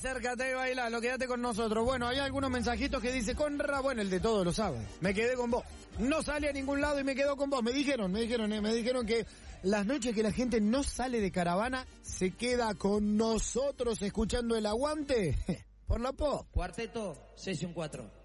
Acércate y bailalo, quédate con nosotros. Bueno, hay algunos mensajitos que dice Conra, bueno, el de todos lo sabe. Me quedé con vos. No sale a ningún lado y me quedo con vos. Me dijeron que las noches que la gente no sale de caravana, se queda con nosotros escuchando el aguante por la pop. Cuarteto, Sesión 4.